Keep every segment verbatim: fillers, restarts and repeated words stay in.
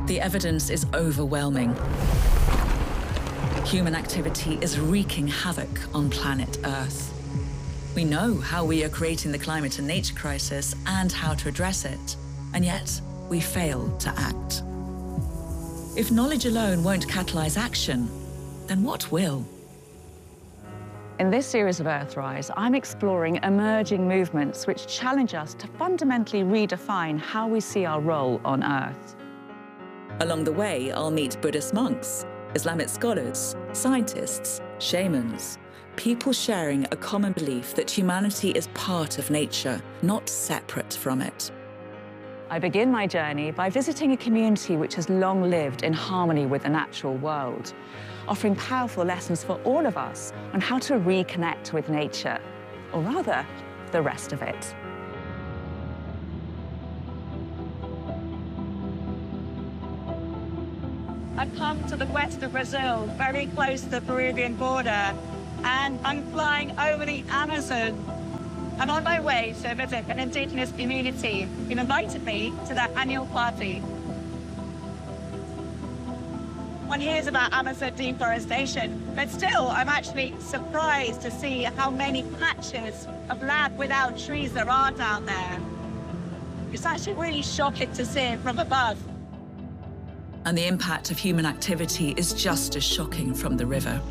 The evidence is overwhelming. Human activity is wreaking havoc on planet Earth. We know how we are creating the climate and nature crisis and how to address it, and yet we fail to act. If knowledge alone won't catalyze action, then what will? In this series of Earthrise, I'm exploring emerging movements which challenge us to fundamentally redefine how we see our role on Earth. Along the way, I'll meet Buddhist monks, Islamic scholars, scientists, shamans, people sharing a common belief that humanity is part of nature, not separate from it. I begin my journey by visiting a community which has long lived in harmony with the natural world, offering powerful lessons for all of us on how to reconnect with nature, or rather, the rest of it. I've come to the west of Brazil, very close to the Peruvian border, and I'm flying over the Amazon. I'm on my way to visit an indigenous community who invited me to their annual party. One hears about Amazon deforestation, but still I'm actually surprised to see how many patches of land without trees there are down there. It's actually really shocking to see it from above. And the impact of human activity is just as shocking from the river.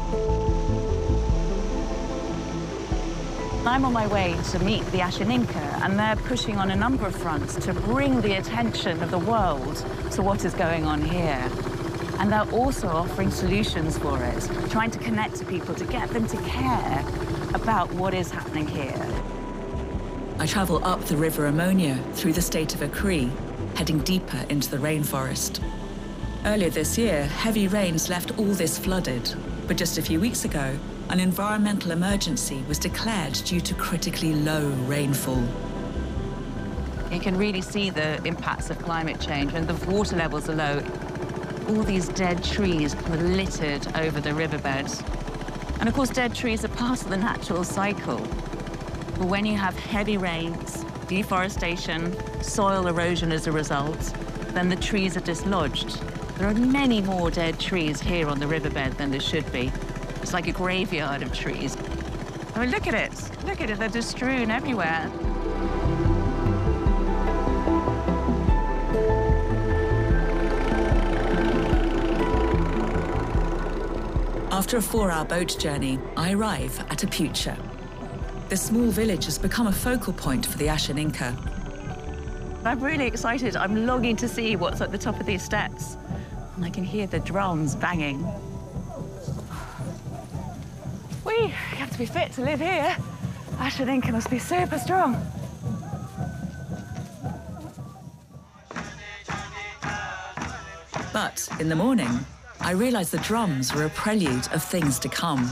I'm on my way to meet the Ashaninka, and they're pushing on a number of fronts to bring the attention of the world to what is going on here. And they're also offering solutions for it, trying to connect to people to get them to care about what is happening here. I travel up the River Ammonia through the state of Acre, heading deeper into the rainforest. Earlier this year, heavy rains left all this flooded, but just a few weeks ago, an environmental emergency was declared due to critically low rainfall. You can really see the impacts of climate change. When the water levels are low, all these dead trees are littered over the riverbeds. And of course, dead trees are part of the natural cycle. But when you have heavy rains, deforestation, soil erosion as a result, then the trees are dislodged. There are many more dead trees here on the riverbed than there should be. It's like a graveyard of trees. I mean, look at it. Look at it. They're just strewn everywhere. After a four-hour boat journey, I arrive at Apucha. This small village has become a focal point for the Ashaninka. I'm really excited. I'm longing to see what's at the top of these steps. And I can hear the drums banging. Whee! You have to be fit to live here. Ashaninka must be super strong. But in the morning, I realized the drums were a prelude of things to come.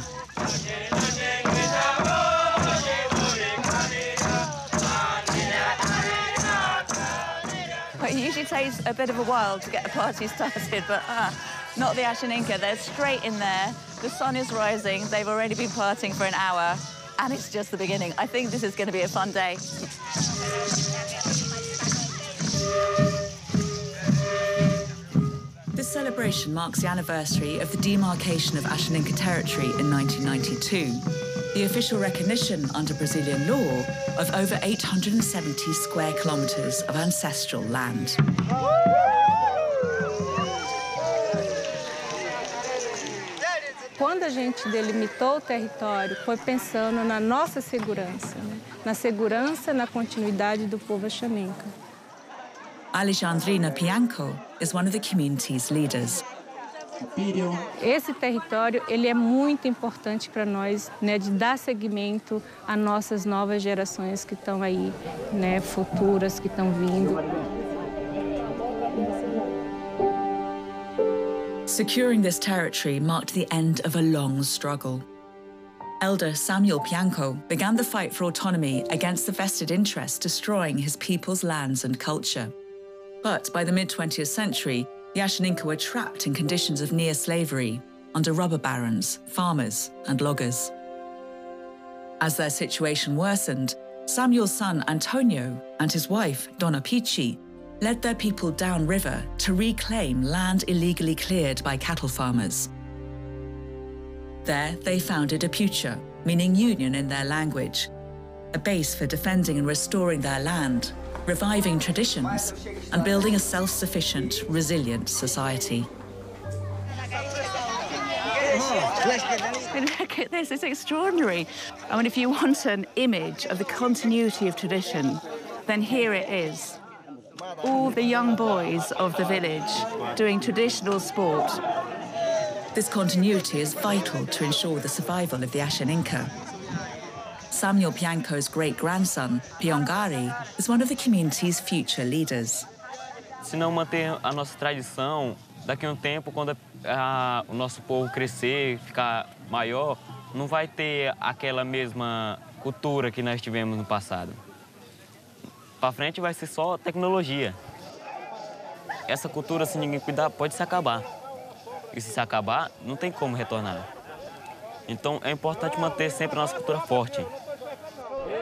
It usually takes a bit of a while to get a party started, but uh, not the Ashaninka. They're straight in there. The sun is rising. They've already been partying for an hour, and it's just the beginning. I think this is going to be a fun day. This celebration marks the anniversary of the demarcation of Ashaninka territory in nineteen ninety-two, the official recognition under Brazilian law of over eight hundred seventy square kilometers of ancestral land. Quando a gente delimitou o território, foi pensando na nossa segurança, né? Na segurança, na continuidade do povo Ashaninka. Alexandrina Pianco is one of the community's leaders. Esse território ele é muito importante para nós, né, de dar seguimento às nossas novas gerações que estão aí, né, futuras que estão vindo. Securing this territory marked the end of a long struggle. Elder Samuel Pianco began the fight for autonomy against the vested interests destroying his people's lands and culture. But by the mid-twentieth century, the Ashaninka were trapped in conditions of near slavery under rubber barons, farmers, and loggers. As their situation worsened, Samuel's son Antonio and his wife, Dona Pichi, led their people downriver to reclaim land illegally cleared by cattle farmers. There, they founded a pucha, meaning union in their language, a base for defending and restoring their land, reviving traditions, and building a self-sufficient, resilient society. Look at this, it's extraordinary. I mean, if you want an image of the continuity of tradition, then here it is. All the young boys of the village doing traditional sport. This continuity is vital to ensure the survival of the Ashaninka. Samuel Pianco's great-grandson, Piongari, is one of the community's future leaders. Se não manter a nossa tradição, daqui a um tempo, quando a, o nosso povo crescer, ficar maior, não vai ter aquela mesma cultura que nós tivemos no passado. Para frente vai ser só tecnologia. Essa cultura, se ninguém cuidar, pode se acabar. E se se acabar, não tem como retornar. Então é importante manter sempre a nossa cultura forte.